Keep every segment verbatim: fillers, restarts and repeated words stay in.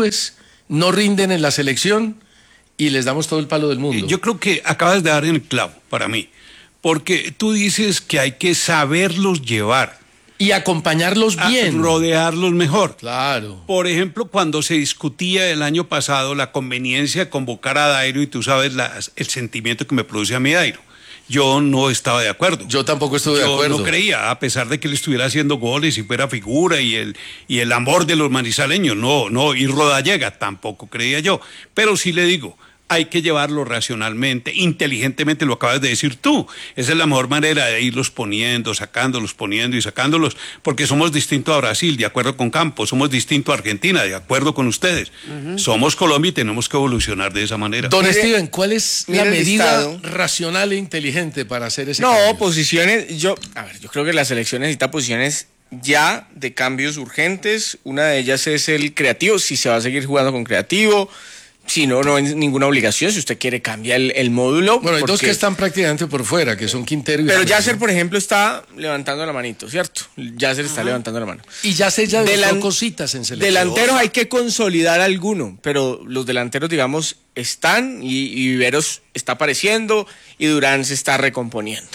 clubes, no rinden en la selección y les damos todo el palo del mundo. Yo creo que acabas de dar en el clavo para mí, porque tú dices que hay que saberlos llevar. Y acompañarlos bien. Rodearlos mejor. Claro. Por ejemplo, cuando se discutía el año pasado la conveniencia de convocar a Dairo, y tú sabes la, el sentimiento que me produce a mí Dairo, yo no estaba de acuerdo. Yo tampoco estuve de acuerdo. Yo no creía, a pesar de que él estuviera haciendo goles y fuera figura y el, y el amor de los manizaleños. No, no, y Rodallega tampoco creía yo. Pero sí le digo, hay que llevarlo racionalmente, inteligentemente, lo acabas de decir tú. Esa es la mejor manera de irlos poniendo, sacándolos, poniendo y sacándolos, porque somos distintos a Brasil, de acuerdo con Campos, somos distintos a Argentina, de acuerdo con ustedes. Uh-huh. Somos Colombia y tenemos que evolucionar de esa manera. Don mire, Steven, ¿cuál es la medida listado racional e inteligente para hacer ese No, cambio? posiciones, yo, a ver, yo creo que la selección necesita posiciones ya de cambios urgentes. Una de ellas es el creativo, si se va a seguir jugando con creativo. Si no, no hay ninguna obligación, si usted quiere cambiar el, el módulo. Bueno, hay porque... dos que están prácticamente por fuera, que son Quintero y... Pero Yasser, por ejemplo, está levantando la manito, ¿cierto? Yasser está levantando la mano. Y Yasser ya dejó Delan... cositas en selección. Delanteros hay que consolidar alguno, pero los delanteros, digamos, están y, y Viveros está apareciendo y Durán se está recomponiendo.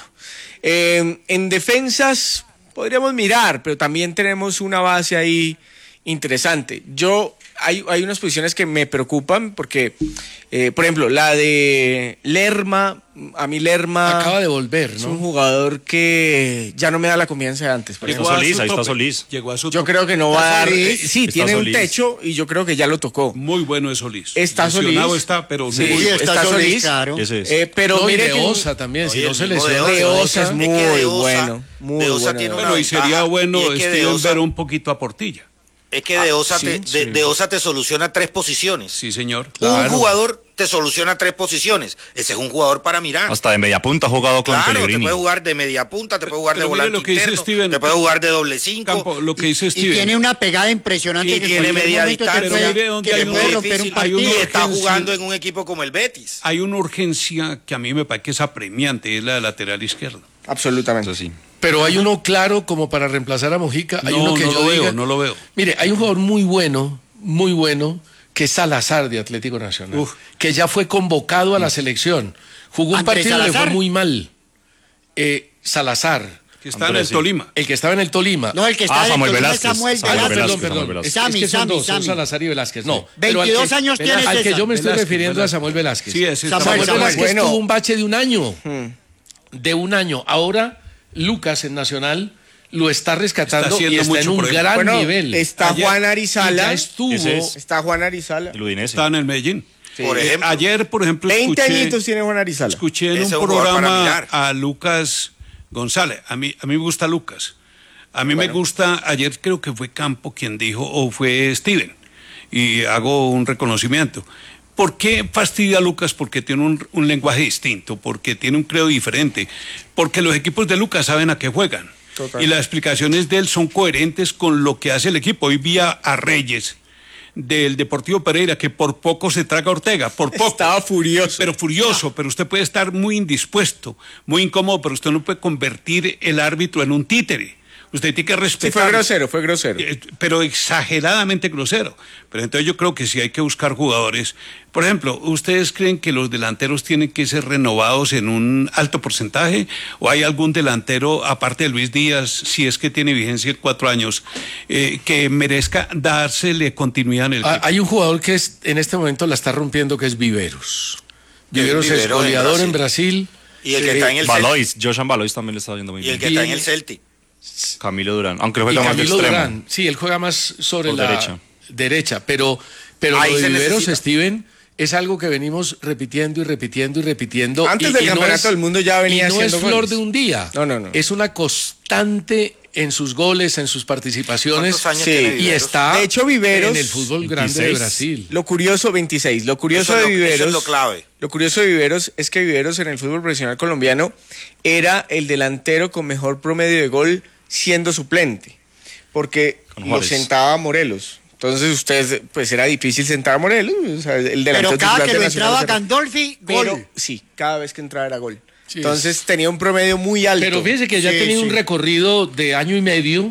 Eh, en defensas podríamos mirar, pero también tenemos una base ahí interesante. Yo... Hay, hay unas posiciones que me preocupan porque, eh, por ejemplo, la de Lerma, a mí Lerma... Acaba de volver, ¿no? Es un jugador que ya no me da la confianza de antes. Llegó Solís, ahí está Solís. Llegó a su yo creo que no va a dar... Eh, sí, está tiene Solís. un techo y yo creo que ya lo tocó. Muy bueno es Solís. Está Solís. está, pero... Sí, muy... está, está Solís, Solís, claro. Ese es. Eh, pero no, mire de que... Osa también, Oye, si no se de lesiona. De Osa es muy es que de Osa, bueno, muy de Osa bueno. tiene una Bueno, y sería bueno, y es que de Steven, Osa- ver un poquito a Portilla. Es que de Osa, sí, te, sí. de, de Osa te soluciona tres posiciones. Sí, señor. Claro. Un jugador te soluciona tres posiciones. Ese es un jugador para mirar. Hasta de media punta ha jugado con Claro, te Pellegrini. puede jugar de media punta, te puede jugar Pero de mire volante lo que dice interno, Steven. te puede jugar de doble cinco. Campo, lo que dice Y Steven. tiene una pegada impresionante. Y que en tiene cualquier media momento te distancia, puede- mire dónde que hay te una puede romper un difícil, hay partido. una y está urgencia. jugando en un equipo como el Betis. Hay una urgencia que a mí me parece que es apremiante, es la de lateral izquierda. Absolutamente. Eso sí. Pero hay uno claro como para reemplazar a Mojica. Hay No, uno que no yo lo diga- veo, no lo veo. Mire, hay un jugador muy bueno, muy bueno, que es Salazar de Atlético Nacional, Uf. que ya fue convocado a la selección. Jugó un ¿Andrés partido y le fue Salazar? muy mal. Eh, Salazar, Que está en Andrés, el sí. Tolima. el que estaba en el Tolima. No, el que está Ah, en Samuel el Tolima es Velázquez. Samuel Samuel Ah, Velázquez. perdón, Velázquez, perdón. Samuel Es, Velázquez. es que son Sammy, dos, son Sammy. Salazar y Velázquez. No, pero al veintidós que- años tiene al que César. yo me estoy Velázquez, refiriendo a Velázquez. Samuel Velázquez. Sí, ese es Samuel, Samuel Samuel, Velázquez bueno. tuvo un bache de un año. De un año. Ahora, Lucas en Nacional lo está rescatando Está y haciendo está en mucho un por él. gran Bueno, nivel. está Ayer- Juan Y Arizala. ya estuvo. Ese es. Está Juan Arizala. El Udinese. Está en el Medellín. Por Eh, ejemplo. ayer, por ejemplo, veinte escuché, añitos tiene Juan Arizala. escuché en Ese un es un jugador para programa mirar. a Lucas González. A mí, a mí me gusta Lucas. A mí me gusta, ayer creo que fue Campo quien dijo, o fue Steven, y hago un reconocimiento. ¿Por qué fastidia a Lucas? Porque tiene un, un lenguaje distinto, porque tiene un credo diferente, porque los equipos de Lucas saben a qué juegan. Total. Y las explicaciones de él son coherentes con lo que hace el equipo. Hoy vi a, a Reyes del Deportivo Pereira, que por poco se traga a Ortega, por poco. Estaba furioso. Pero furioso, pero usted puede estar muy indispuesto, muy incómodo, pero usted no puede convertir el árbitro en un títere. Usted tiene que Sí, respetar. fue grosero, fue grosero. Eh, pero exageradamente grosero. Pero entonces yo creo que sí hay que buscar jugadores. Por ejemplo, ¿ustedes creen que los delanteros tienen que ser renovados en un alto porcentaje? ¿O hay algún delantero, aparte de Luis Díaz, si es que tiene vigencia de cuatro años, eh, que merezca dársele continuidad en el Ah, equipo? hay un jugador que es, en este momento la está rompiendo, que es Viveros. Viveros es Viveros en goleador en Brasil. Y el que Eh, está en el Celtic. Valois, Joshan Valois también le está yendo muy Y el bien. que está en Y- el Celtic. Camilo Durán, aunque y juega más de Camilo extremo. Durán. Sí, él juega más sobre Por la derecha. derecha, pero, pero Ahí lo de se Viveros, necesita. Steven, es algo que venimos repitiendo y repitiendo y repitiendo. Antes y- del y no campeonato es- del mundo ya venía y no haciendo es flor goles. de un día. No, no, no. Es una constante en sus goles, en sus participaciones. ¿Cuántos años Sí. tiene Y Viveros? está De hecho, Viveros, en el fútbol grande de veintiséis. Brasil. Lo curioso, veintiséis. Lo curioso Eso es de lo- Viveros. eso es lo clave. Lo curioso de Viveros es que Viveros en el fútbol profesional colombiano era el delantero con mejor promedio de gol siendo suplente, porque Con lo Juárez. sentaba a Morelos. Entonces, usted, pues era difícil sentar a Morelos. O sea, el delantero Pero cada titular que de lo Nacional entraba era- Gandolfi, Pero, gol. sí, cada vez que entraba era gol. Sí, Entonces tenía un promedio muy alto. Pero fíjese que ya Sí, ha tenido sí. un recorrido de año y medio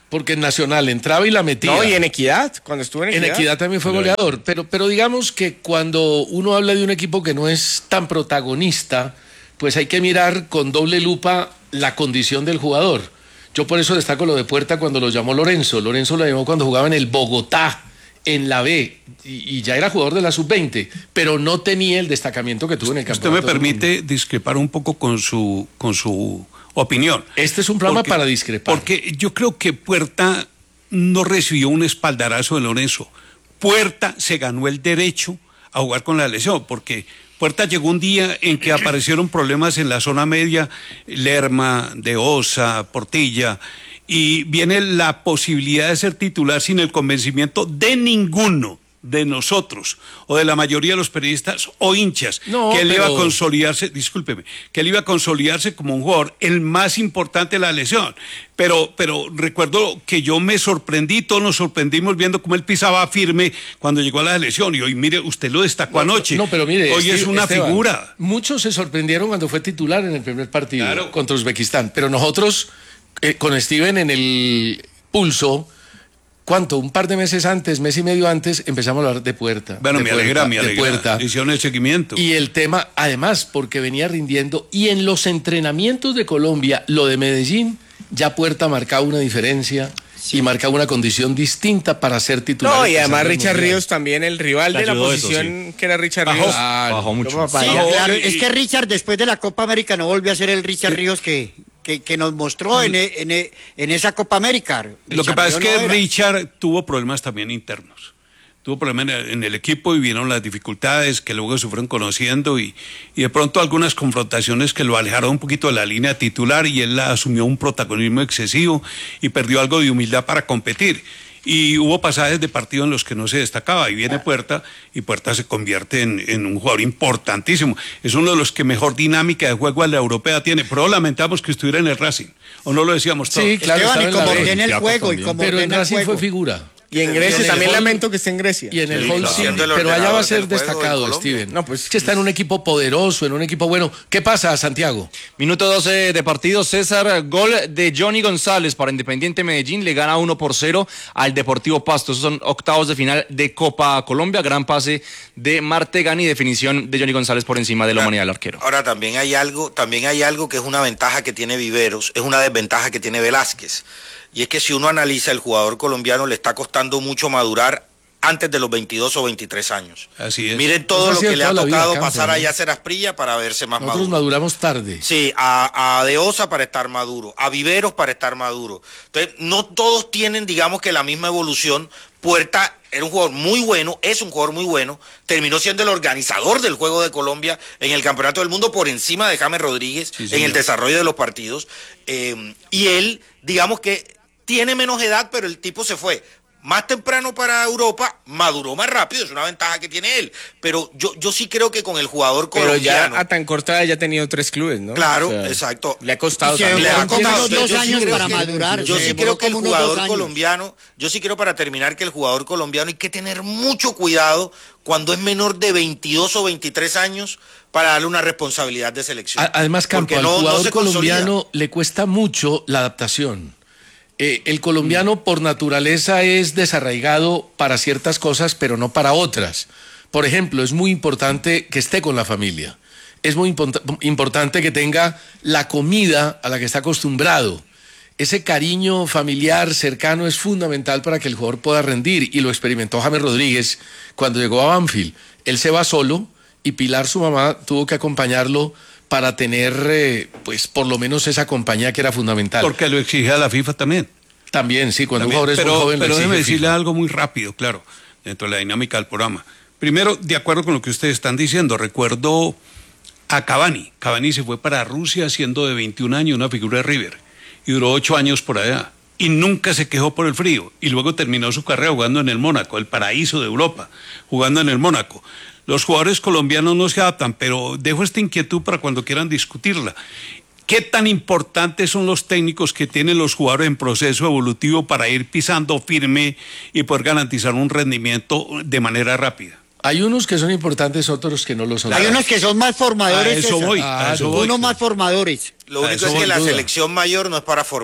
porque en Nacional entraba y la metía. No, y en Equidad, cuando estuvo en En Equidad. Equidad también fue goleador, pero, pero digamos que cuando uno habla de un equipo que no es tan protagonista, pues hay que mirar con doble lupa la condición del jugador. Yo por eso destaco lo de Puerta cuando lo llamó Lorenzo. Lorenzo lo llamó cuando jugaba en el Bogotá, en la B, y, y ya era jugador de la sub veinte, pero no tenía el destacamiento que tuvo en el Usted campeonato. me del mundo. permite discrepar un poco con su, con su opinión. Este es un programa Porque- para discrepar. Porque yo creo que Puerta no recibió un espaldarazo de Lorenzo. Puerta se ganó el derecho a jugar con la lesión, porque Puerta llegó un día en que aparecieron problemas en la zona media, Lerma, De Osa, Portilla, y viene la posibilidad de ser titular sin el convencimiento de ninguno de nosotros o de la mayoría de los periodistas o hinchas, No, que él iba a pero- consolidarse, discúlpeme, que él iba a consolidarse como un jugador el más importante de la lesión. Pero, pero recuerdo que yo me sorprendí, todos nos sorprendimos viendo cómo él pisaba firme cuando llegó a la selección. Y hoy, mire, usted lo destacó anoche. No, pero mire, hoy es Steve- una Esteban, figura. Muchos se sorprendieron cuando fue titular en el primer partido Claro. contra Uzbekistán, pero nosotros eh, con Steven en el pulso, ¿cuánto? Un par de meses antes, mes y medio antes, empezamos a hablar de Puerta. Bueno, de me Puerta, alegra, me de alegra. Puerta. Hicieron el seguimiento. Y el tema, además, porque venía rindiendo, y en los entrenamientos de Colombia, lo de Medellín, ya Puerta marcaba una diferencia y marcaba una condición distinta para ser titular. No, y empezando además el Richard Mundial. Ríos también, el rival Le de la ayudó eso, posición que era Richard Bajó. Ríos. Claro. Bajó mucho. ¿Cómo Sí, bajó? claro, y- es que Richard después de la Copa América no volvió a ser el Richard Ríos que, que, que nos mostró en, e- en, e- en esa Copa América. Lo que Richard pasa es Ríos que no era. Richard tuvo problemas también internos. Tuvo problemas en el, en el equipo y vieron las dificultades que luego se fueron conociendo y, y de pronto algunas confrontaciones que lo alejaron un poquito de la línea titular y él asumió un protagonismo excesivo y perdió algo de humildad para competir. Y hubo pasajes de partido en los que no se destacaba y viene Puerta y Puerta se convierte en, en un jugador importantísimo. Es uno de los que mejor dinámica de juego a la europea tiene, pero lamentamos que estuviera en el Racing, ¿o no lo decíamos todos? Sí, claro, Esteban, estaba y en la como B. ordena el Olympiacos juego y también. como Pero en ordena el Racing juego. fue figura. Y en En Grecia el también Hall- lamento que esté en Grecia. Y en el Sí, Hall siendo sí, el pero allá va a ordenador ser del juego en destacado, Colombia. Steven. No, pues- Es que está en un equipo poderoso, en un equipo bueno. ¿Qué pasa, Santiago? Minuto doce de partido, César, gol de Johnny González para Independiente Medellín, le gana uno por cero al Deportivo Pasto. Esos son octavos de final de Copa Colombia, gran pase de Martegani, definición de Johnny González por encima de la humanidad del arquero. Ahora también hay algo, también hay algo que es una ventaja que tiene Viveros, es una desventaja que tiene Velázquez. Y es que si uno analiza, el jugador colombiano le está costando mucho madurar antes de los veintidós o veintitrés años. Así es. Miren todo Eso ha lo sido que le ha toda la vida, tocado Campo, pasar ¿no? allá a Cerasprilla para verse más Nosotros maduro. maduramos tarde. Sí, a, a De Osa para estar maduro, a Viveros para estar maduro. Entonces, no todos tienen, digamos que la misma evolución. Puerta era un jugador muy bueno, es un jugador muy bueno, terminó siendo el organizador del juego de Colombia en el Campeonato del Mundo por encima de James Rodríguez Sí, en señor. el desarrollo de los partidos. Eh, y él, digamos que tiene menos edad, pero el tipo se fue más temprano para Europa, maduró más rápido, es una ventaja que tiene él. Pero yo, yo sí creo que con el jugador Pero ya colombiano... a tan corta edad ya ha tenido tres clubes, ¿no? Claro, O sea, exacto. Le ha costado Y se también. Le ha demoró como costado. unos dos Yo sí años creo para que- madurar. Yo se sí demoró creo que el como unos dos jugador años. colombiano, yo sí quiero para terminar que el jugador colombiano hay que tener mucho cuidado cuando es menor de veintidós o veintitrés años para darle una responsabilidad de selección. A- Además, Campo, Porque al no- no jugador se consolida. colombiano le cuesta mucho la adaptación. Eh, el colombiano por naturaleza es desarraigado para ciertas cosas, pero no para otras. Por ejemplo, es muy importante que esté con la familia. Es muy import- importante que tenga la comida a la que está acostumbrado. Ese cariño familiar cercano es fundamental para que el jugador pueda rendir, y lo experimentó James Rodríguez cuando llegó a Banfield. Él se va solo y Pilar, su mamá, tuvo que acompañarlo para tener, eh, pues, por lo menos esa compañía que era fundamental. Porque lo exige la FIFA también. También, sí, cuando También, un jugador es pero, muy joven, lo pero exige déjeme decirle FIFA. algo muy rápido, claro, dentro de la dinámica del programa. Primero, de acuerdo con lo que ustedes están diciendo, recuerdo a Cavani. Cavani se fue para Rusia siendo de veintiún años, una figura de River, y duró ocho años por allá. Y nunca se quejó por el frío. Y luego terminó su carrera jugando en el Mónaco, el paraíso de Europa, jugando en el Mónaco. Los jugadores colombianos no se adaptan, pero dejo esta inquietud para cuando quieran discutirla. ¿Qué tan importantes son los técnicos que tienen los jugadores en proceso evolutivo para ir pisando firme y poder garantizar un rendimiento de manera rápida? Hay unos que son importantes, otros que no lo son. Hay unos que son más formadores. A eso César. voy, a eso Claro. voy. Unos más formadores. Lo a único eso es que voy, la duda. selección mayor no es para formar.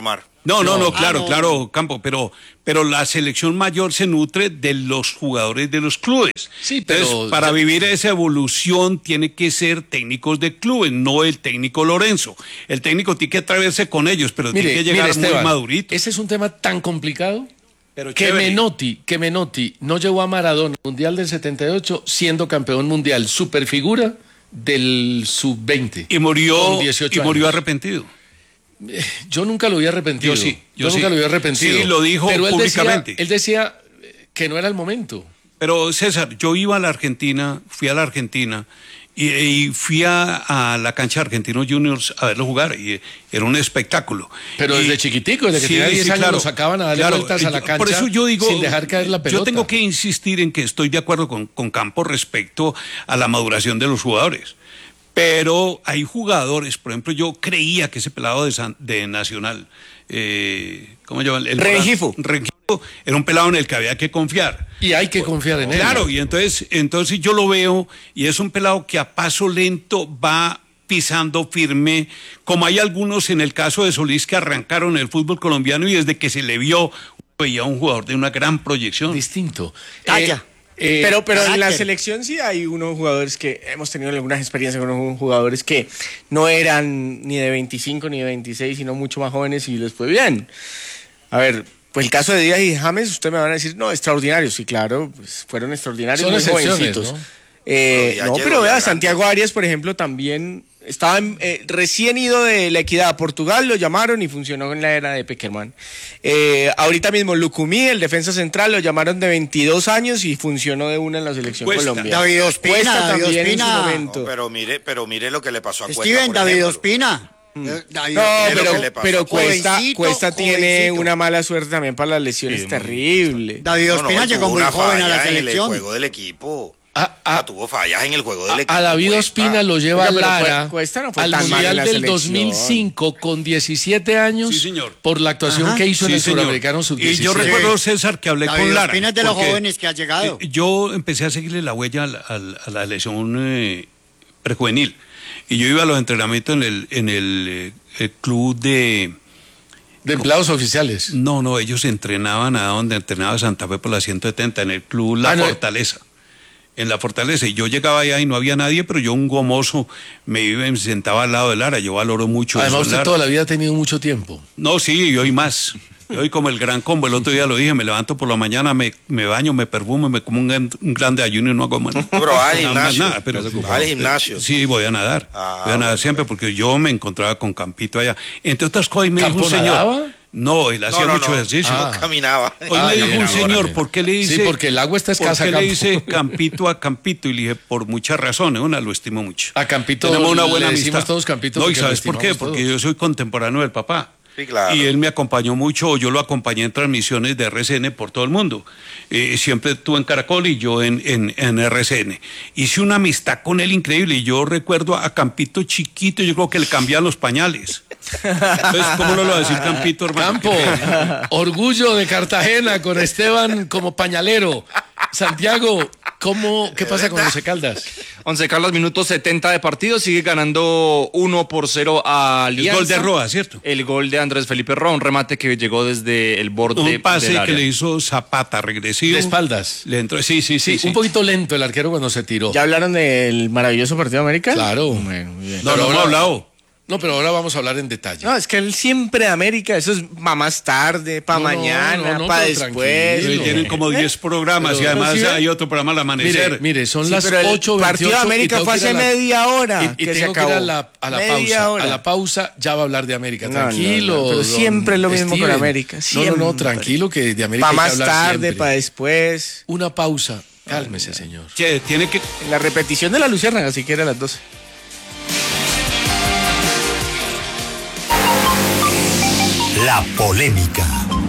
No, no, no, Ah, claro, no. claro, Campo, pero, pero la selección mayor se nutre de los jugadores de los clubes. Sí, pero- Entonces, para vivir esa evolución tiene que ser técnicos de clubes, no el técnico Lorenzo. El técnico tiene que atreverse con ellos, pero Mire, tiene que llegar mire, Esteban, muy madurito. ese es un tema tan complicado Pero que chévere. Menotti, que Menotti no llevó a Maradona al Mundial del setenta y ocho siendo campeón mundial, superfigura del sub veinte. Y murió, con dieciocho y murió años. arrepentido. Yo nunca lo había arrepentido. Yo sí, Yo, yo sí. nunca lo había arrepentido. Sí, lo dijo Pero él públicamente. Decía, él decía que no era el momento. Pero César, yo iba a la Argentina, fui a la Argentina y, y fui a, a la cancha de Argentinos Juniors a verlo jugar y era un espectáculo. Pero Y- desde chiquitico, desde que tenía diez años, lo sacaban a darle vueltas a la Yo- cancha Por eso yo digo, sin dejar caer la pelota. Yo tengo que insistir en que estoy de acuerdo con, con Campos respecto a la maduración de los jugadores. Pero hay jugadores, por ejemplo, yo creía que ese pelado de, San- de Nacional, eh, ¿cómo se llama? El Rengifo. Rengifo era un pelado en el que había que confiar. Y hay que confiar en él. Claro, y entonces, entonces yo lo veo y es un pelado que a paso lento va pisando firme, como hay algunos en el caso de Solís que arrancaron el fútbol colombiano y desde que se le vio, veía un jugador de una gran proyección. Distinto. Talla. Eh, eh, pero pero en la carácter. selección sí hay unos jugadores que hemos tenido algunas experiencias con unos jugadores que no eran ni de veinticinco ni de veintiséis, sino mucho más jóvenes y les fue bien. A ver, pues el caso de Díaz y James, ustedes me van a decir, no, extraordinarios. Sí, claro, pues fueron extraordinarios, Son muy excepciones, jovencitos. ¿no? Eh, Pero no, Díaz pero llegó vea, ya Santiago grande. Arias, por ejemplo, también estaba en- eh, recién ido de la Equidad a Portugal, lo llamaron y funcionó en la era de Peckerman. Eh, ahorita mismo Lucumí, el defensa central, lo llamaron de veintidós años y funcionó de una en la selección Cuesta. colombiana. David Ospina, Cuesta David también en su Ospina. momento. No, pero mire, pero mire lo que le pasó a Cuesta. Steven, por David ejemplo. Ospina. Eh, David- No, Mire lo pero, que le pasó. pero Cuesta, Jovencito, Cuesta tiene jovencito. una mala suerte también para las lesiones, terrible. David No, no, Ospina él llegó tuvo muy una joven a la falla en el selección. juego del equipo. A, Ah, a- tuvo fallas en el juego del a- equipo. a David Cuesta. Ospina lo lleva Oiga, pero Lara Cu- Cuesta no fue al tan mal en Mundial la del selección. dos mil cinco con diecisiete años Sí, señor. por la actuación Ajá. que hizo en Sí, el señor. Suramericano sub Y diecisiete. yo recuerdo, César, que hablé David con Lara. Ospina es de los porque, jóvenes que ha llegado. eh, Yo empecé a seguirle la huella al- al- a la lesión eh, prejuvenil. Y yo iba a los entrenamientos en el, en el, eh, el club de... De empleados oficiales. No, no, ellos entrenaban a donde entrenaba Santa Fe por la ciento setenta, en el club La Ah, no. Fortaleza. En La Fortaleza. Y yo llegaba allá y no había nadie, pero yo, un gomoso, me iba y me sentaba al lado de Lara. Yo valoro mucho Además, eso, usted Lara. toda la vida ha tenido mucho tiempo. No, sí, y hoy más. Y hoy como el gran combo, el otro día lo dije, me levanto por la mañana, me, me baño, me perfumo, me como un, gran- un grande ayuno y no hago más. Pero va al nada más gimnasio. nada, pero, Va al gimnasio. Sí, voy a nadar. Ah, voy a nadar bueno, siempre porque yo me encontraba con Campito allá. Entre otras cosas, y me dijo ¿Campo un señor. nadaba? No, él hacía No, no, mucho no. ejercicio. No caminaba. Hoy Ah, me ya, dijo un ya, señor, órale. ¿por qué le dice? Sí, porque el agua está escasa, ¿Por qué le Campo. dice Campito a Campito? Y le dije, por muchas razones. Una, lo estimo mucho. A Campito Tenemos una le buena decimos amistad. todos Campito No, ¿y porque lo sabes por qué? estimamos Porque todos. yo soy contemporáneo del papá. Sí, claro. Y él me acompañó mucho, o yo lo acompañé en transmisiones de R C N por todo el mundo. Eh, siempre estuvo en Caracol y yo en, en, en R C N. Hice una amistad con él increíble. Y yo recuerdo a Campito chiquito, yo creo que le cambiaban los pañales. Entonces, ¿cómo no lo va a decir Campito, hermano? Campo, orgullo de Cartagena con Esteban como pañalero. Santiago, ¿cómo, ¿qué pasa con Once Caldas? Once Caldas, minuto setenta de partido, sigue ganando uno por cero a El Alianza. gol de Roa, ¿cierto? El gol de Andrés Felipe Roa, un remate que llegó desde el borde Un pase del que área. le hizo Zapata, regresivo. De espaldas. Le entró, sí, sí, sí. Sí, sí. un poquito lento el arquero cuando se tiró. ¿Ya hablaron del maravilloso partido de América? Claro. Bueno, muy bien. No, no, Pero hemos ahora- hablado. No, pero ahora vamos a hablar en detalle. No, es que él siempre de América, eso es para más tarde, para No, no, no, no, no, para pero después. tranquilo. Sí, tienen como diez programas Pero- y además pero sí, hay otro programa al amanecer. Mire, mire, son Sí, las pero el ocho veintiocho. partido de América y tengo fue que ir hace a la- media hora Y, y que se tengo que ir acabó. a la, a la Media pausa. hora. A la pausa ya va a hablar de América. No, no, Tranquilo. no, pero don siempre es lo mismo con Steven. América, No, no, no, siempre. tranquilo que de América Para hay que más hablar tarde, siempre. para después. Una pausa. Cálmese, señor. Che, tiene que... En la repetición de la Luciérnaga, así que era a las doce. La polémica.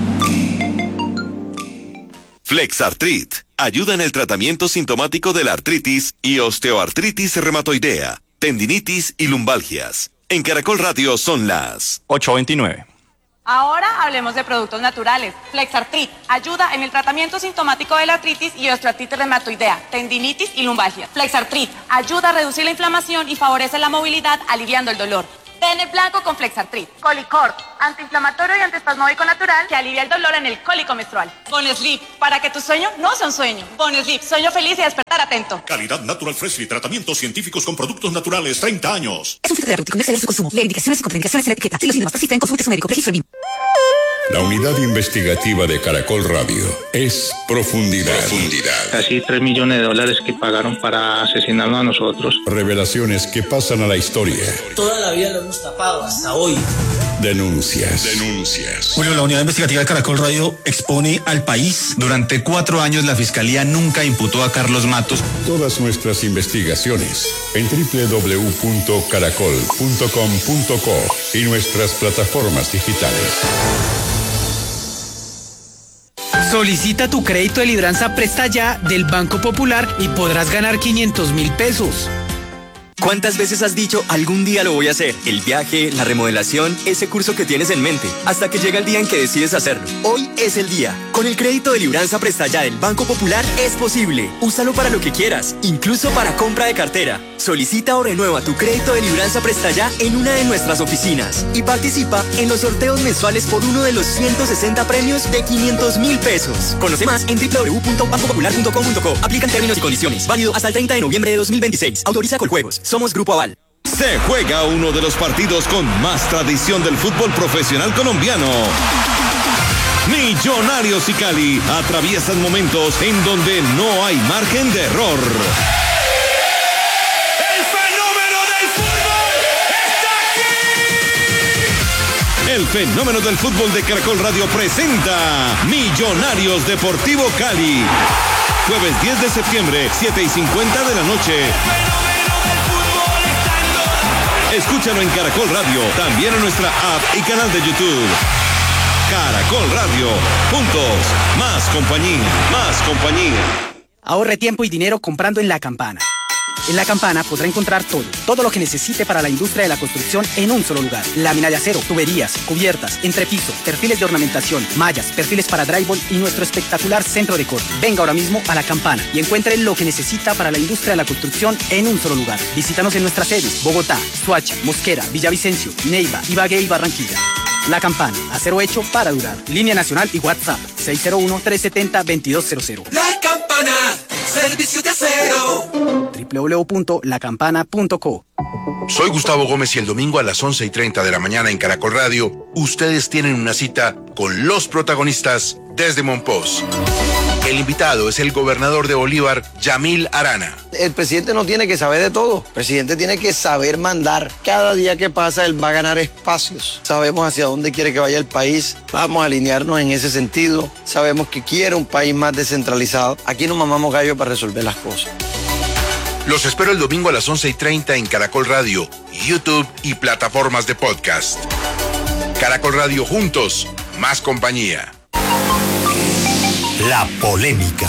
Flexartrit ayuda en el tratamiento sintomático de la artritis y osteoartritis reumatoidea, tendinitis y lumbalgias. En Caracol Radio son las ocho veintinueve. Ahora hablemos de productos naturales. Flexartrit ayuda en el tratamiento sintomático de la artritis y osteoartritis reumatoidea, tendinitis y lumbalgia. Flexartrit ayuda a reducir la inflamación y favorece la movilidad, aliviando el dolor. Tene blanco con Flexartrit. Colicort, antiinflamatorio y antiespasmódico natural que alivia el dolor en el cólico menstrual. Boneslip, para que tu sueño no sea un sueño. Boneslip, sueño feliz y despertar atento. Calidad Natural Freshly, tratamientos científicos con productos naturales, treinta años. Es un fitoterapéutico, no exceder su consumo. Lee indicaciones y contraindicaciones en la etiqueta. Si los síntomas persisten, consulte a su médico. Registro BIM. La unidad investigativa de Caracol Radio es Profundidad. Profundidad. Casi tres millones de dólares que pagaron para asesinarnos a nosotros. Revelaciones que pasan a la historia. Toda la vida lo hemos tapado, hasta hoy. Denuncias. Denuncias. Julio, la unidad investigativa de Caracol Radio expone al país. Durante cuatro años la Fiscalía nunca imputó a Carlos Matos. Todas nuestras investigaciones en doble u doble u doble u punto caracol punto com punto co y nuestras plataformas digitales. Solicita tu crédito de libranza Presta Ya del Banco Popular y podrás ganar quinientos mil pesos. ¿Cuántas veces has dicho algún día lo voy a hacer? El viaje, la remodelación, ese curso que tienes en mente, hasta que llega el día en que decides hacerlo. Hoy es el día. Con el crédito de libranza Presta Ya del Banco Popular es posible. Úsalo para lo que quieras, incluso para compra de cartera. Solicita o renueva tu crédito de libranza Presta Ya en una de nuestras oficinas y participa en los sorteos mensuales por uno de los ciento sesenta premios de quinientos mil pesos. Conoce más en doble u doble u doble u punto banco popular punto com punto co. Aplican términos y condiciones. Válido hasta el treinta de noviembre de dos mil veintiséis. Autoriza Coljuegos. Somos Grupo Aval. Se juega uno de los partidos con más tradición del fútbol profesional colombiano. Millonarios y Cali atraviesan momentos en donde no hay margen de error. ¡El fenómeno del fútbol está aquí! El fenómeno del fútbol de Caracol Radio presenta Millonarios Deportivo Cali. Jueves diez de septiembre, siete y cincuenta de la noche. Escúchalo en Caracol Radio, también en nuestra app y canal de YouTube. Caracol Radio, juntos, más compañía, más compañía. Ahorre tiempo y dinero comprando en La Campana. En La Campana podrá encontrar todo, todo lo que necesite para la industria de la construcción en un solo lugar. Lámina de acero, tuberías, cubiertas, entrepiso, perfiles de ornamentación, mallas, perfiles para drywall y nuestro espectacular centro de corte. Venga ahora mismo a La Campana y encuentre lo que necesita para la industria de la construcción en un solo lugar. Visítanos en nuestras sedes: Bogotá, Soacha, Mosquera, Villavicencio, Neiva, Ibagué y Barranquilla. La Campana, acero hecho para durar. Línea nacional y WhatsApp seis cero uno, tres siete cero, dos dos cero cero. La Campana, servicio de acero. doble u doble u doble u punto la campana punto co. Soy Gustavo Gómez y el domingo a las once y treinta de la mañana en Caracol Radio, ustedes tienen una cita con los protagonistas desde Monpós. El invitado es el gobernador de Bolívar, Yamil Arana. El presidente no tiene que saber de todo. El presidente tiene que saber mandar. Cada día que pasa, él va a ganar espacios. Sabemos hacia dónde quiere que vaya el país. Vamos a alinearnos en ese sentido. Sabemos que quiere un país más descentralizado. Aquí nos mamamos gallo para resolver las cosas. Los espero el domingo a las once y treinta en Caracol Radio, YouTube y plataformas de podcast. Caracol Radio, juntos, más compañía. La polémica.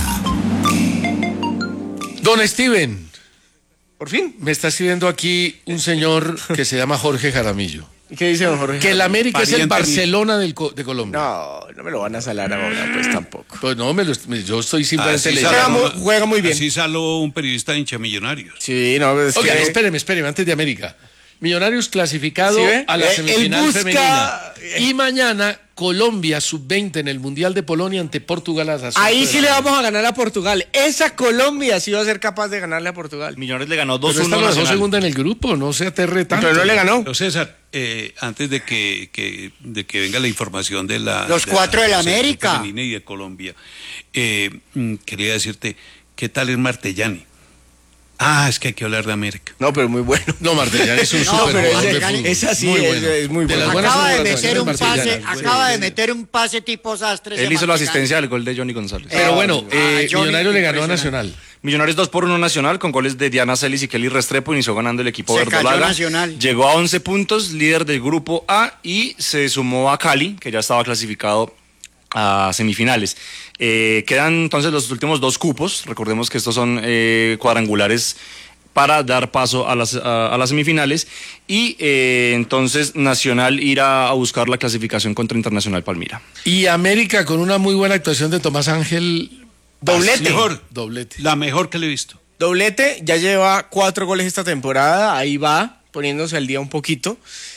Don Steven. Por fin. Me está escribiendo aquí un señor que se llama Jorge Jaramillo. ¿Y qué dice don Jorge? Que el América Pariente es el Barcelona del, de Colombia. No, no me lo van a salar ahora, pues tampoco. Pues no, me lo, yo estoy simplemente Así leyendo. Juega muy, juega muy bien. Así salió un periodista de hincha Millonarios. Sí, no, es Oiga, que... espéreme, espéreme, antes de América. Millonarios clasificado ¿Sí ve? a la Eh, semifinal él busca- femenina. Y mañana Colombia sub veinte en el Mundial de Polonia ante Portugal a las Ahí ocho de sí la le noche. vamos a ganar a Portugal. Esa Colombia sí va a ser capaz de ganarle a Portugal. Millonarios le ganó Pero dos uno esta la dejó Nacional. segunda en el grupo, no se aterre tanto. Pero no le ganó. Pero César, eh, antes de que, que- de que venga la información de la... Los cuatro de la América. femenina y de Colombia, eh, mm, quería decirte, ¿qué tal es Martellani? Ah, es que hay que hablar de América. No, pero muy bueno. No, Martellani es un No, super pero jugador ese- de fútbol. esa sí Muy es- bueno. es muy De las bueno. buenas Acaba de jugadoras meter un Martellani. pase, acaba de meter un pase tipo sastre. Él hizo la asistencia al gol de Johnny González. Pero bueno, Ah, eh, Johnny, Millonario le ganó a impresionante. Nacional. Millonarios dos por uno Nacional con goles de Diana Celis y Kelly Restrepo. Inició ganando el equipo Se cayó verdolaga. Nacional. Llegó a once puntos, líder del grupo A, y se sumó a Cali, que ya estaba clasificado a semifinales. Eh, quedan entonces los últimos dos cupos. Recordemos que estos son eh, cuadrangulares para dar paso a las, a, a las semifinales. Y eh, entonces Nacional irá a buscar la clasificación contra Internacional Palmira. Y América con una muy buena actuación de Tomás Ángel. Doblete. Mejor, Doblete. la mejor que le he visto. Doblete, ya lleva cuatro goles esta temporada, ahí va, poniéndose al día un poquito.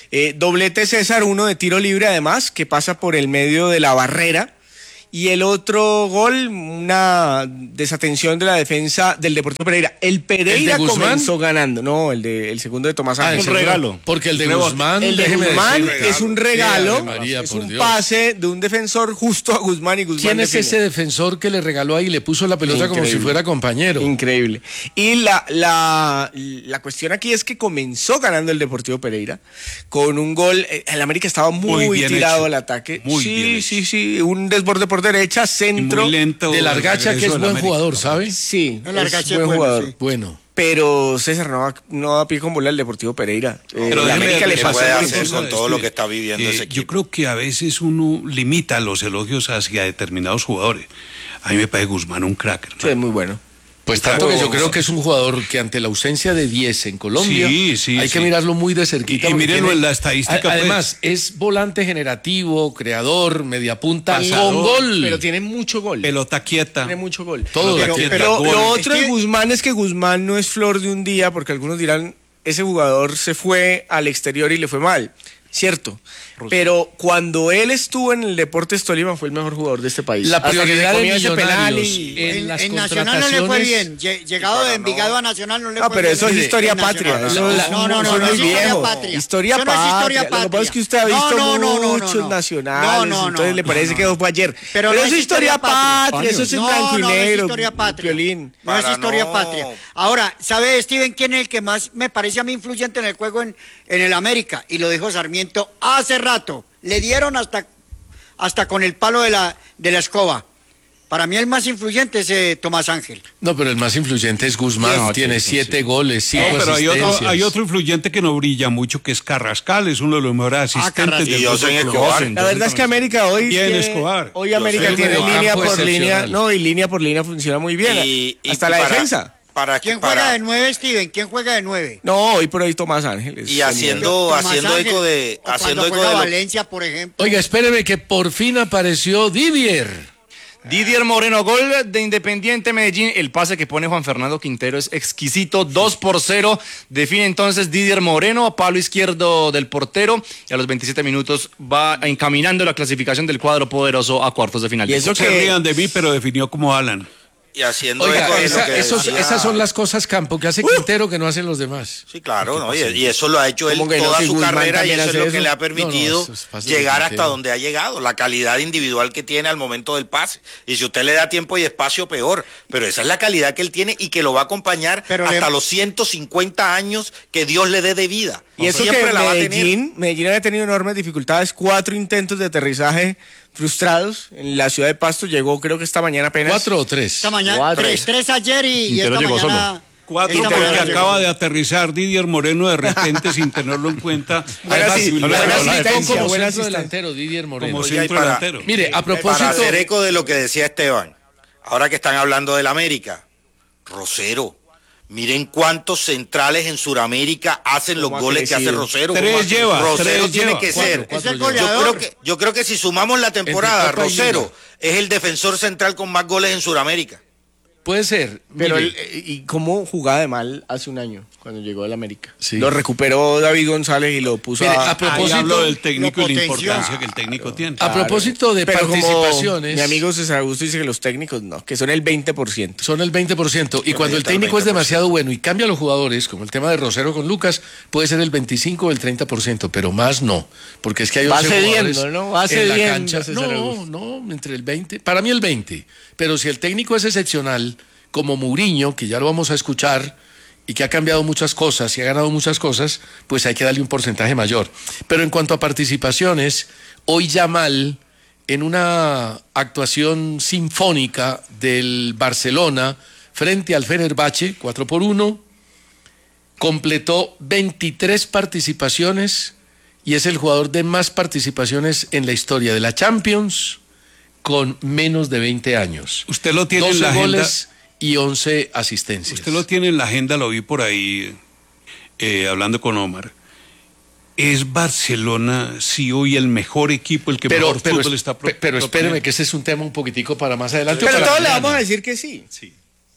Eh, doblete César, uno de tiro libre además, que pasa por el medio de la barrera. Y el otro gol, una desatención de la defensa del Deportivo Pereira. El Pereira ¿El de Guzmán? comenzó ganando. No, el de el segundo de Tomás Ah, Ángel. el segundo. regalo. Porque el de Rebote. Guzmán, El de déjeme Guzmán decir, es un regalo, Sí, Ave María, es por un Dios. pase de un defensor justo a Guzmán y Guzmán ¿Quién es define. ese defensor que le regaló ahí y le puso la pelota como si Increíble. fuera compañero? Increíble. Y la, la, la cuestión aquí es que comenzó ganando el Deportivo Pereira con un gol. eh, El América estaba muy, Muy bien tirado hecho. al ataque. Muy sí, bien sí, sí. Un desborde por derecha, centro. Muy lento. De Largacha, que es regreso del buen América. jugador, ¿sabe? Sí, El es Largacha buen es bueno, jugador. sí. Bueno. Pero César no, va- no da pie con bola al Deportivo Pereira. Eh, Pero la déjeme América le decirle, ¿Qué pasó puede una por hacer encima. con cosa, todo es lo que, que está viviendo eh, ese Yo equipo? creo que a veces uno limita los elogios hacia determinados jugadores. A mí me parece Guzmán un crack, hermano. Sí, es muy bueno. Pues tanto que yo creo que es un jugador que ante la ausencia de diez en Colombia Sí, sí, hay sí. que mirarlo muy de cerquita. Y- y porque mírenlo en la estadística, pues. Además, es volante generativo, creador, mediapunta, Pasador. con gol. Pero tiene mucho gol. Pelota quieta. Tiene mucho gol. Todo pero, la tiene. pero Gol. lo otro Es de que- Guzmán es que Guzmán no es flor de un día, porque algunos dirán, ese jugador se fue al exterior y le fue mal. Cierto. Pero cuando él estuvo en el Deportes Tolima fue el mejor jugador de este país. La Hasta que prioridad se de comió ese penal Millonarios y- en En, las en Nacional no le fue contrataciones- bien. Lle- Llegado de Envigado a Nacional no le Ah, fue pero bien. eso es Mire, historia en patria. Nacional. Eso es, No, no, no, eso no, es no es muy historia viejo. patria. Historia Eso no es patria. historia Lo que pasa patria. es que usted ha No, visto no, no, no, no, muchos no. nacionales, No, no, entonces no, le parece no, que no. eso fue ayer. Pero Pero no eso es es historia historia patria, patria. eso es en No, blanco y no, no es negro. historia patria. Piolín. No es Para historia no. patria. Ahora, ¿sabe, Steven, quién es el que más me parece a mí influyente en el juego en, en el América? Y lo dijo Sarmiento hace rato. Le dieron hasta, hasta con el palo de la, de la escoba. Para mí el más influyente es eh, Tomás Ángel. No, pero el más influyente es Guzmán. No, tiene sí, siete goles, cinco No, pero hay otro, asistencias. hay otro influyente que no brilla mucho, que es Carrascal, es uno de los mejores asistentes Carrascal. del Y José fútbol Escobar. colombiano. La verdad es que América hoy Bien, tiene- Escobar. hoy Yo América sé, tiene el línea mediocampo por línea, excepcional. no, y línea por línea funciona muy bien. Y- y Hasta la para- defensa. Para, ¿Quién para- juega de nueve, Steven? ¿Quién juega de nueve? No, hoy por hoy Tomás Ángeles. Y haciendo, Tomás haciendo Ángel, eco de, o haciendo cuando eco juega de lo- Valencia, por ejemplo. Oiga, espéreme que por fin apareció Didier. Didier Moreno, gol de Independiente Medellín. El pase que pone Juan Fernando Quintero es exquisito, dos por cero. Define entonces Didier Moreno a palo izquierdo del portero. Y a los veintisiete minutos va encaminando la clasificación del cuadro poderoso a cuartos de final. Y eso Se que rían de mí, pero definió como Alan. y haciendo Oiga, eco de esa- lo que esos- decía- esas son las cosas, Campo, que hace Quintero que no hacen los demás. Sí, claro, ¿no? Y, y eso lo ha hecho él ¿Cómo que no? toda Si su Guzmán carrera y también eso es hace lo que eso. le ha No, permitido no, eso es fácil de llegar hasta Quintero. donde ha llegado, la calidad individual que tiene al momento del pase. Y si usted le da tiempo y espacio, peor. Pero esa es la calidad que él tiene y que lo va a acompañar Pero hasta le- los ciento cincuenta años que Dios le dé de vida. Y eso Siempre que la va a tener. Medellín, Medellín había tenido enormes dificultades, cuatro intentos de aterrizaje frustrados en la ciudad de Pasto, llegó creo que esta mañana apenas. ¿Cuatro o tres? Esta mañana, Cuatro. tres, tres ayer y, y Quintero esta llegó mañana. Cuatro esta porque mañana llegó. acaba de aterrizar Didier Moreno de repente sin tenerlo en cuenta. Buena Además, asi- lo- buena lo- lo- asistencia, como buena centro asistencia. delantero, Didier Moreno. como Oiga, y centro para- delantero. Mire, a propósito... Para hacer eco de lo que decía Esteban, ahora que están hablando del América, Rosero. Miren cuántos centrales en Sudamérica hacen los ¿Cómo ha goles que hace crecido? Rosero. Tres ¿Cómo ha- lleva, Rosero tres tiene lleva. que Cuatro, ser. cuatro Es el lleva. Yo goleador. creo, que, yo creo que si sumamos la temporada, Copa y Rosero Liga. es el defensor central con más goles en Sudamérica. Puede ser. Pero mire, él, eh, ¿y cómo jugaba de mal hace un año cuando llegó al América? Sí. Lo recuperó David González y lo puso Mire, a, a propósito- Ahí hablo del técnico lo y la potenció. importancia que el técnico tiene. a propósito de Pero como participaciones... mi amigo César Augusto dice que los técnicos no, que son el veinte por ciento. Son el veinte por ciento. Y cuando el Correcto, el técnico es veinte por ciento. demasiado bueno y cambia a los jugadores, como el tema de Rosero con Lucas, puede ser el veinticinco o el treinta por ciento, pero más no. Porque es que hay Va once cediendo, jugadores ¿no? Va en la cediendo, cancha. César No, Augusto. no, entre el veinte. Para mí el veinte. Pero si el técnico es excepcional, como Mourinho, que ya lo vamos a escuchar, y que ha cambiado muchas cosas y ha ganado muchas cosas, pues hay que darle un porcentaje mayor. Pero en cuanto a participaciones, hoy Yamal, en una actuación sinfónica del Barcelona frente al Fenerbahce, cuatro por uno, completó veintitrés participaciones y es el jugador de más participaciones en la historia de la Champions con menos de veinte años. Usted lo tiene en doce la agenda. goles y once asistencias. Usted lo tiene en la agenda, lo vi por ahí eh, hablando con Omar. ¿Es Barcelona, sí, hoy el mejor equipo, el que pero, mejor pero, fútbol está pro- pe- pero espéreme proponiendo? que ese es un tema un poquitico para más adelante. Pero para todos le mañana. vamos a decir que sí. Sí.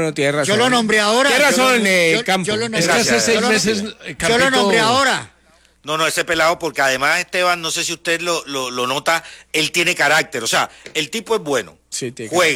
no, tiene razón. Yo lo nombré ahora. Tiene razón, yo lo, eh, yo, Campo. Yo lo nombré, Es que hace seis yo lo- meses, Yo lo nombré ahora. No, no, ese pelado, porque además Esteban, no sé si usted lo, lo, lo nota, él tiene carácter. O sea, el tipo es bueno, Sí, tiene juega,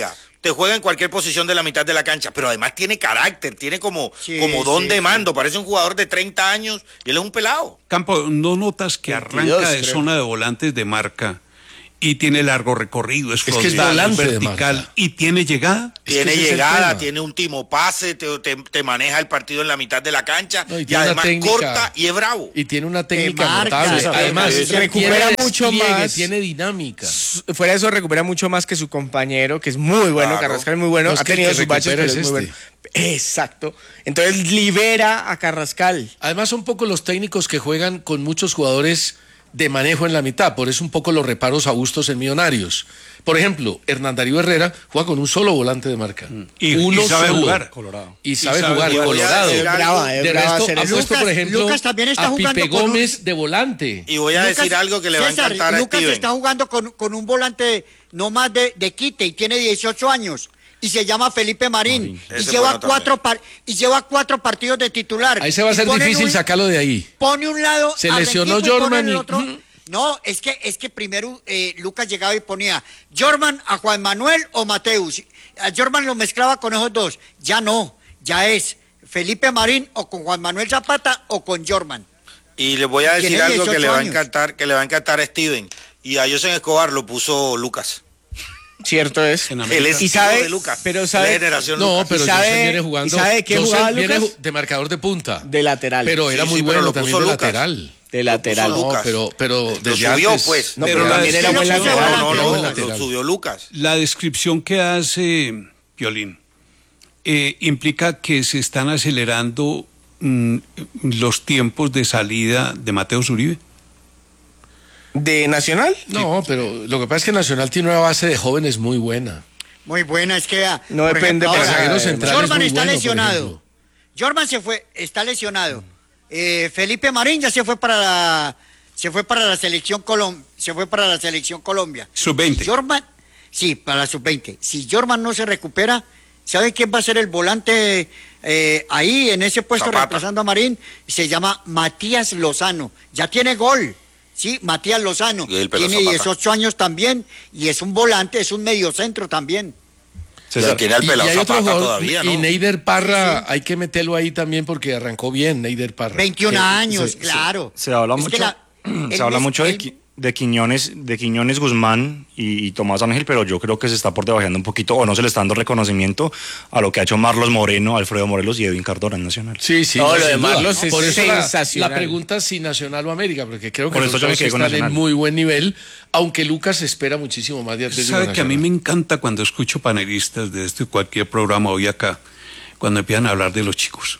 te juega en cualquier posición de la mitad de la cancha, pero además tiene carácter, tiene como, Sí, como don sí, de sí. mando, parece un jugador de treinta años y él es un pelado. Campo, ¿no notas que veintidós, arranca de creo. zona de volantes de marca y tiene largo recorrido, es Es que es frontal, volante de vertical marca. y tiene llegada? Tiene ese es el llegada, tema. tiene último pase, te, te- te maneja el partido en la mitad de la cancha No, y y, tiene una además técnica. corta y es bravo. Y tiene una técnica marca, notable. sí, Además, sí, sí. Recupera tiene mucho despliegue, más. tiene dinámica. Fuera de eso, recupera mucho más que su compañero, que es muy bueno. Claro. Carrascal es muy bueno. No, es ha que el tenido que sus baches, recupera pero es es muy este. bueno. Exacto. Entonces libera a Carrascal. Además, son pocos los técnicos que juegan con muchos jugadores de manejo en la mitad, por eso un poco los reparos a Bustos en Millonarios. Por ejemplo, Hernán Darío Herrera juega con un solo volante de marca. Y, Uno y sabe solo. jugar. Colorado. Y sabe, sabe jugar, jugar. Colorado. Es brava, es de brava resto, hacer ha eso. puesto, por Lucas- ejemplo, Lucas también está a jugando Pipe con un- Gómez de volante. Y voy a Lucas- decir algo que le va a César, encantar a Lucas Steven. está jugando con, con un volante no más de, de quite y tiene dieciocho años. Y se llama Felipe Marín. Y, Ese lleva bueno cuatro par- y lleva cuatro partidos de titular. Ahí se va a Y ser pone difícil un- sacarlo de ahí. Pone un lado. Se a lesionó Rengifo y pone Jorman el y- otro. Ujú. No, es que, es que primero eh, Lucas llegaba y ponía Jorman a Juan Manuel o Mateus. A Jorman lo mezclaba con esos dos. Ya no, ya es Felipe Marín o con Juan Manuel Zapata o con Jorman. Y le voy a decir Tiene algo que dieciocho le va a años. encantar, que le va a encantar a Steven. Y a José Escobar lo puso Lucas. Cierto es. En Él América. es Y hijo sabe- de Lucas. pero de sabe- la generación No, Lucas. pero ¿Y sabe- José viene jugando. y sabe de qué José jugaba viene Lucas? ju- de marcador de punta. De lateral. Pero era Sí, muy sí, pero bueno lo también puso de Lucas. lateral. de lateral. puso No, Lucas. pero, pero Lo desde subió, antes- pues. No, Pero pero la también era buen descripción- lateral. No, no, Era buen no, lateral. lo subió Lucas. La descripción que hace Piolín eh, implica que se están acelerando mm, los tiempos de salida de Mateo Uribe. ¿De Nacional? No, pero lo que pasa es que Nacional tiene una base de jóvenes muy buena. Muy buena, es que... ah, No por depende ejemplo, para ahora, zaguero central es Jorman muy está bueno, por lesionado. ejemplo. Jorman se fue, está lesionado. Eh, Felipe Marín ya se fue para la, se fue para la selección Colom, se fue para la selección Colombia. sub veinte. Si Jorman, sí, para la sub veinte. Si Jorman no se recupera, ¿sabe quién va a ser el volante eh, ahí en ese puesto Zapata. reemplazando a Marín? Se llama Matías Lozano. Ya tiene gol. Sí, Matías Lozano. Y el pelo Tiene Zapata. dieciocho años también y es un volante, es un mediocentro también. Y tiene al Y, y pelado hay otro Zapata jugador, todavía, ¿no? y Neider Parra, hay que meterlo ahí también porque arrancó bien Neider Parra. veintiún Sí, años, se- claro. Se habla Es mucho, que la- se el habla mes- mucho de, el- Qui- de Quiñones, de Quiñones Guzmán y, y Tomás Ángel, pero yo creo que se está por debajeando un poquito o no se le está dando reconocimiento a lo que ha hecho Marlos Moreno, Alfredo Morelos y Edwin Cardona en Nacional. Sí, sí. No, lo sin de duda. Marlos es Por eso la- sensacional. La, pregunta es si Nacional o América, porque creo que Por los eso yo me dos quedé con están en Nacional. muy buen nivel, aunque Lucas espera muchísimo más de Atlético Sabe que a mí Nacional. me encanta cuando escucho panelistas de este cualquier programa hoy acá, cuando empiezan a hablar de los chicos,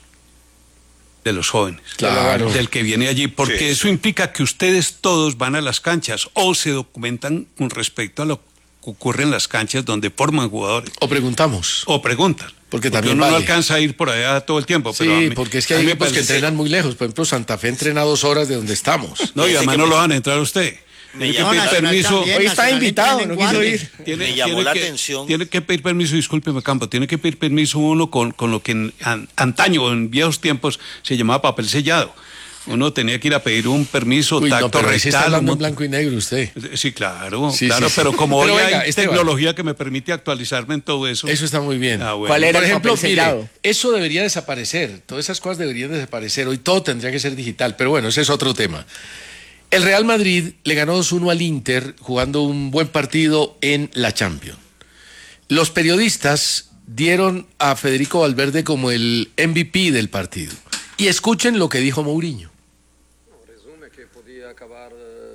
de los jóvenes, Claro. del que viene allí, porque Sí, eso implica que ustedes todos van a las canchas o se documentan con respecto a lo que ocurre en las canchas donde forman jugadores O preguntamos. o preguntan. Porque también uno no vale. alcanza a ir por allá todo el tiempo. pero a Sí, mí- porque es que a hay mí me equipos que parece- entrenan muy lejos. Por ejemplo, Santa Fe entrena dos horas de donde estamos. No, y Ese además que no me- lo van a entrar a usted. Me Tiene que llamó pedir Nacional permiso. también, Hoy está Nacional invitado, entrena en no quiso Guardia. ir. Tiene, Me llamó tiene la que, atención. Tiene que pedir permiso, discúlpeme, Campo, tiene que pedir permiso uno con, con lo que en, an- antaño, en viejos tiempos, se llamaba papel sellado. Uno tenía que ir a pedir un permiso, Uy, tacto no, pero ahí sí está rectal. hablando en un- blanco y negro usted. Sí, claro, Sí, claro, sí, sí. pero como Pero hoy venga, hay Esteban. tecnología que me permite actualizarme en todo eso. Eso está muy bien. Ah, bueno. ¿Cuál era Por el ejemplo, papel mire, sellado? eso debería desaparecer. Todas esas cosas deberían desaparecer. Hoy todo tendría que ser digital. Pero bueno, ese es otro tema. El Real Madrid le ganó dos uno al Inter jugando un buen partido en la Champions. Los periodistas dieron a Federico Valverde como el M V P del partido. Y escuchen lo que dijo Mourinho. Resume que podía acabar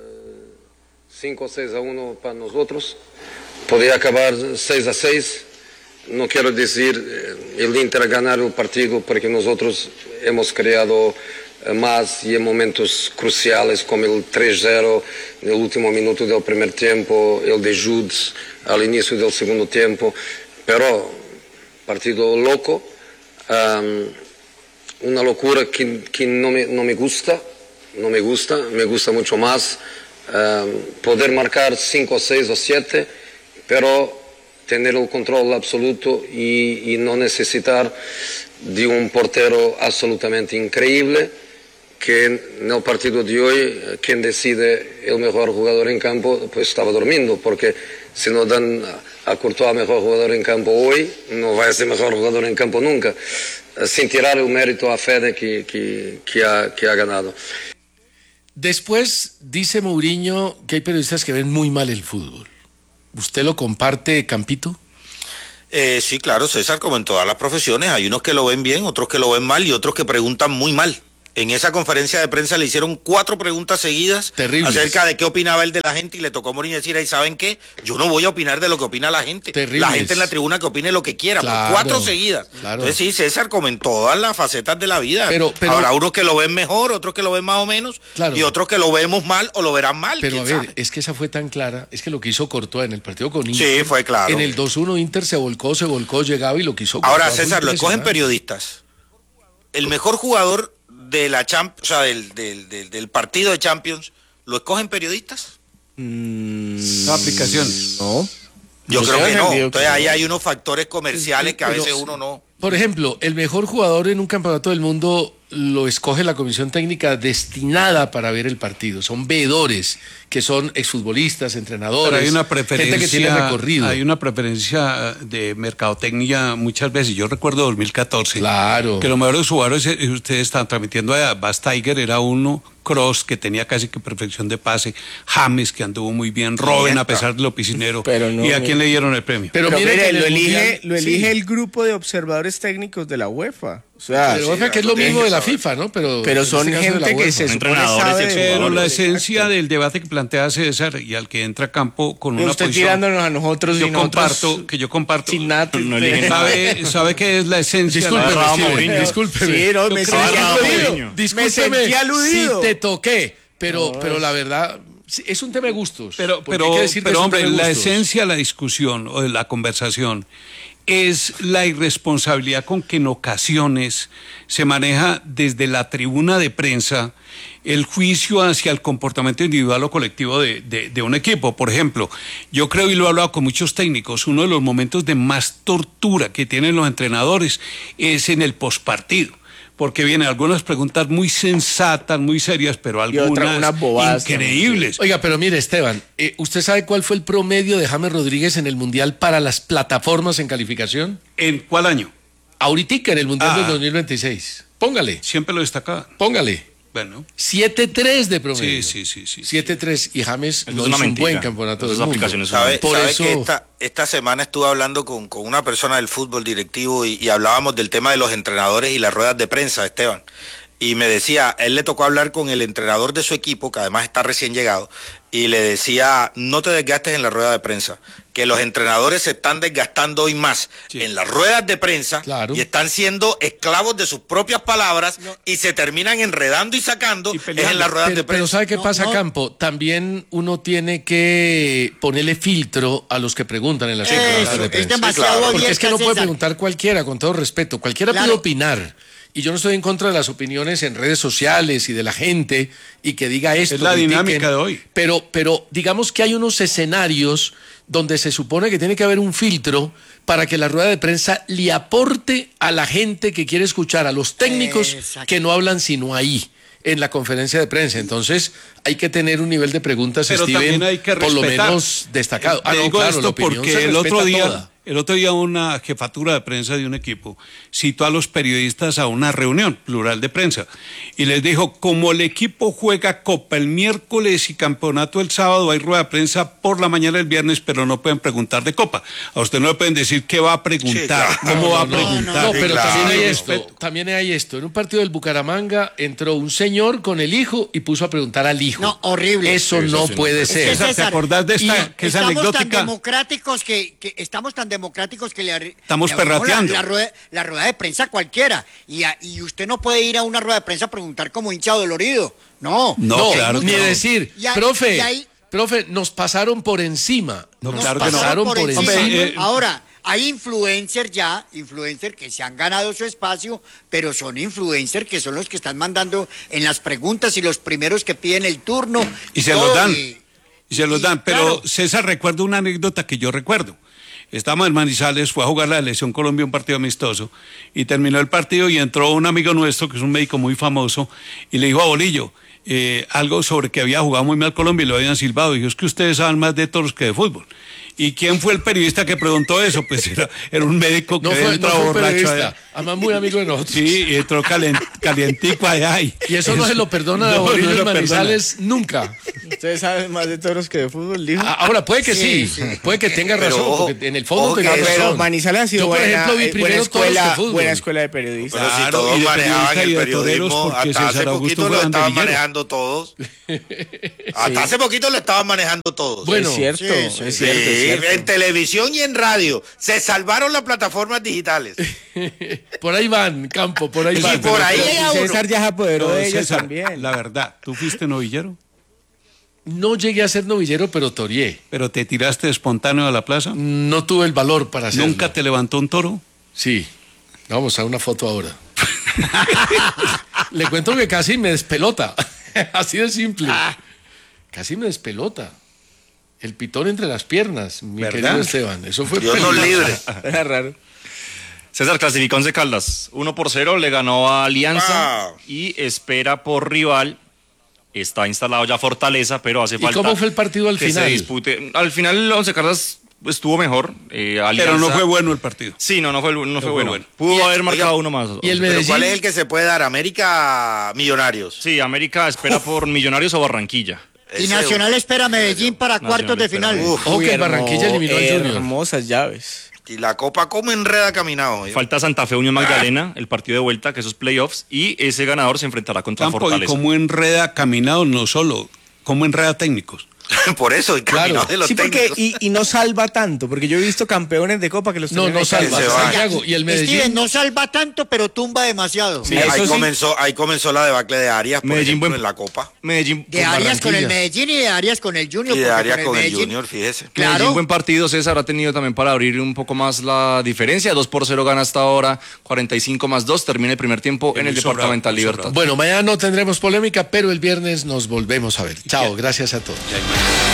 cinco o seis a uno para nosotros, podía acabar seis a seis. No quiero decir eh, el Inter ganar el partido porque nosotros hemos creado eh, más y en momentos cruciales como el tres cero en el último minuto del primer tiempo, el de Judes al inicio del segundo tiempo, pero partido loco, um, una locura que, que no, me, no me gusta, no me gusta, me gusta mucho más um, poder marcar cinco, seis o siete, pero tener el control absoluto y, y no necesitar de un portero absolutamente increíble que en el partido de hoy quien decide el mejor jugador en campo pues estaba durmiendo, porque si no dan a Courtois mejor jugador en campo hoy, no va a ser mejor jugador en campo nunca, sin tirar el mérito a Fede que, que, que, ha, que ha ganado. Después dice Mourinho que hay periodistas que ven muy mal el fútbol. ¿Usted lo comparte, Campito? Eh, sí, claro, César, como en todas las profesiones, hay unos que lo ven bien, otros que lo ven mal y otros que preguntan muy mal. En esa conferencia de prensa le hicieron cuatro preguntas seguidas Terribles. acerca de qué opinaba él de la gente y le tocó a Mourinho decir, ahí saben qué, yo no voy a opinar de lo que opina la gente. Terribles. La gente en la tribuna que opine lo que quiera, Claro, por cuatro seguidas. claro. Entonces sí, César, como en todas las facetas de la vida. Pero- pero- Habrá unos que lo ven mejor, otros que lo ven más o menos, Claro. y otros que lo vemos mal o lo verán mal. Pero a ¿quién ver, sabe? es que esa fue tan clara, es que lo que hizo Courtois en el partido con Inter. Sí, fue claro. En el dos uno Inter se volcó, se volcó, llegaba y lo que hizo Ahora, Courtois fue César, lo escogen impresionante. periodistas. El mejor jugador de la champ, o sea, del, del, del, del partido de Champions, ¿lo escogen periodistas? La aplicación. No. Yo Yo creo tengo que no. entendido Entonces que ahí no. hay unos factores comerciales que a Pero- veces uno no. Por ejemplo, el mejor jugador en un campeonato del mundo lo escoge la comisión técnica destinada para ver el partido. Son veedores, que son exfutbolistas, entrenadores, Pero hay una gente preferencia, que tiene recorrido. hay una preferencia de mercadotecnia muchas veces. Yo recuerdo dos mil catorce. Claro. Que los mejores jugadores, eh, ustedes están transmitiendo a Bas Tiger, era uno, Kroos, que tenía casi que perfección de pase, James, que anduvo muy bien, Robben, a pesar de lo piscinero. Pero no, ¿Y a mire. quién le dieron el premio? Pero, Pero mire, mire, que en lo el elige, Mundial- lo elige sí. el grupo de observadores técnicos de la UEFA. O sea, Pero, o sea, que es lo mismo de la FIFA, ¿no? Pero, pero en son este caso de la gente que UEFA. se supone Entrenadores sabe y de Pero fútbol. la esencia del debate que plantea César y al que entra a campo con Pero una usted posición tirándonos a nosotros yo y nosotros comparto, que yo comparto. sin nada. No elige nada. ¿Sabe, ¿Sabe qué es la esencia? Discúlpeme, Bravo, Steven, Mourinho. discúlpeme. Sí, no, me Yo sentí creo- Bravo, aludido. Mourinho. Me Discúlpeme sentí aludido. si te toqué, pero, pero la verdad, sí, es un tema de gustos. Pero, porque pero, hay que decir que pero es un hombre, tema de la gustos. esencia de la discusión o de la conversación es la irresponsabilidad con que en ocasiones se maneja desde la tribuna de prensa el juicio hacia el comportamiento individual o colectivo de, de, de un equipo. Por ejemplo, yo creo, y lo he hablado con muchos técnicos, uno de los momentos de más tortura que tienen los entrenadores es en el postpartido. Porque vienen algunas preguntas muy sensatas, muy serias, pero Y otras, algunas unas bobadas increíbles. Oiga, pero mire, Esteban, eh, ¿usted sabe cuál fue el promedio de James Rodríguez en el Mundial para las plataformas en calificación? ¿En cuál año? Ahoritica en el Mundial Ah. del dos mil veintiséis. Póngale, Siempre lo destacaba. póngale. Bueno. siete tres de promedio. Sí, sí, sí, sí. siete tres y James Eso no es una hizo un mentira. buen campeonato Esas del mundo. aplicaciones son ¿Sabe, Por sabe eso- que esta, esta semana estuve hablando con, con una persona del fútbol directivo y, y hablábamos del tema de los entrenadores y las ruedas de prensa, Esteban? Y me decía, él le tocó hablar con el entrenador de su equipo, que además está recién llegado, y le decía, no te desgastes en la rueda de prensa, que los entrenadores se están desgastando hoy más en las ruedas de prensa Claro. y están siendo esclavos de sus propias palabras y se terminan enredando y sacando es en las ruedas Pero, de pero prensa. ¿sabe qué No, pasa, no. Campo? También uno tiene que ponerle filtro a los que preguntan en las Eso, ruedas de es prensa. demasiado Porque es que no abierta, puede César. preguntar cualquiera, con todo respeto. Cualquiera Claro. puede opinar. Y yo no estoy en contra de las opiniones en redes sociales y de la gente y que diga esto. Es la critiquen. dinámica de hoy. Pero, pero digamos que hay unos escenarios donde se supone que tiene que haber un filtro para que la rueda de prensa le aporte a la gente que quiere escuchar, a los técnicos Exacto. que no hablan sino ahí, en la conferencia de prensa. Entonces hay que tener un nivel de preguntas, Pero Steven, también hay que por lo respetar. menos destacado. Te digo claro, la esto opinión porque se el otro respeta día, toda. el otro día una jefatura de prensa de un equipo citó a los periodistas a una reunión plural de prensa y les dijo, como el equipo juega Copa el miércoles y campeonato el sábado, hay rueda de prensa por la mañana el viernes, pero no pueden preguntar de Copa. A usted no le pueden decir qué va a preguntar, Sí, claro. cómo va a No, preguntar. no, pero claro. también hay Sí, esto, respeto. también hay esto. En un partido del Bucaramanga entró un señor con el hijo y puso a preguntar al hijo. No, horrible. Eso Sí, eso no sí, no puede puede Es que ser. César, ¿te César, acordás de esta, y que es estamos tan anecdótica? democráticos que, que estamos tan democráticos que le arri- Estamos le abrimos perrateando. la, la, rueda, la rueda de prensa a cualquiera y, a- y usted no puede ir a una rueda de prensa a preguntar como hincha dolorido. No. No, No, claro que ni no. decir, Y ahí- profe, y ahí- profe, nos pasaron por encima. No, nos claro que no. pasaron por, por encima. encima. Eh, Ahora, hay influencers ya, influencers que se han ganado su espacio, pero son influencers que son los que están mandando en las preguntas y los primeros que piden el turno. Y se todo, los dan. y- Y se los y, dan. Pero claro. César, recuerdo una anécdota que yo recuerdo. Estábamos en Manizales, fue a jugar la Selección Colombia un partido amistoso y terminó el partido y entró un amigo nuestro que es un médico muy famoso y le dijo a Bolillo eh, algo sobre que había jugado muy mal Colombia y lo habían silbado. Y dijo, es que ustedes saben más de toros que de fútbol. ¿Y quién fue el periodista que preguntó eso? Pues era, era un médico que no fue, entró no fue borracho periodista, allá. además muy amigo de nosotros. Sí, y entró calent, calientico allá. Y, y eso no se lo perdona a no, Bolillo no en lo Manizales nunca. Ustedes saben más de toros que de fútbol, dijo. Ahora, puede que sí, sí, sí. puede que tenga Pero razón, ojo, porque en el fondo ojo tenga que razón. Pero Manizales ha sido Yo, por buena, ejemplo, vi eh, primero buena toros escuela, que fútbol. buena escuela de periodistas. Pero si Claro, todos y de manejaban periodista y el de toreros, periodismo, porque hasta hace César Augusto poquito fue lo estaban bandillero. manejando todos. Hasta hace poquito lo estaban manejando todos. Bueno, es cierto, sí, sí, es Sí, cierto, es cierto. en televisión y en radio. Se salvaron las plataformas digitales. Por ahí van, Campo, por ahí Sí, van. por ahí Y llega uno. César ya se apoderó No, de ellos César, también. la verdad, ¿tú fuiste novillero? No llegué a ser novillero, pero toreé. ¿Pero te tiraste espontáneo a la plaza? No tuve el valor para hacerlo. ¿Nunca te levantó un toro? Sí. Vamos a una foto ahora. Le cuento que casi me despelota. Así de simple. Casi me despelota. El pitón entre las piernas, mi ¿Verdad? querido Esteban. Eso fue Dios nos peligroso. libre. Era raro. César clasificó Once Caldas, uno por cero, le ganó a Alianza Wow. y espera por rival. Está instalado ya Fortaleza, pero hace ¿Y falta. cómo fue el partido al que final? se dispute. Al final Once Caldas estuvo mejor. eh, Alianza- Pero no fue bueno el partido. Sí, no, no fue, no fue fue bueno. bueno. Pudo Y- haber marcado oiga, uno más. ¿Y el Pero Medellín? ¿cuál es el que se puede dar? América Millonarios. Sí, América espera por Millonarios o Barranquilla. Y Ese- Nacional espera a Medellín para Nacional cuartos de espera a final. Medellín. Uf, Ojo que Uy, el Barranquilla hermo- eliminó al Junior. Hermosas llaves. y la Copa como enreda caminado. ¿eh? Falta Santa Fe Unión Magdalena, el partido de vuelta, que esos playoffs, y ese ganador se enfrentará contra Campo, y Fortaleza. cómo enreda caminado, no solo, cómo enreda técnicos. Por eso, y caminado de los Sí, porque técnicos. y, y no salva tanto, porque yo he visto campeones de Copa que los No, tenían no ahí salva. se va. Santiago, y el Medellín. Steven no salva tanto, pero tumba demasiado. Sí, Eso ahí, sí. comenzó, ahí comenzó la debacle de Arias, por Medellín, ejemplo, buen- en la Copa. Medellín, De con Arias con el Barranquilla. Medellín y de Arias con el Junior. Y de porque Arias con el Medellín- Junior, fíjese. Claro. Medellín, buen partido, César ha tenido también para abrir un poco más la diferencia. dos por cero gana hasta ahora, cuarenta y cinco más dos, termina el primer tiempo en el Muy sobrado, Departamental muy Libertad. sobrado. Bueno, mañana no tendremos polémica, pero el viernes nos volvemos a ver. Chao, gracias a todos.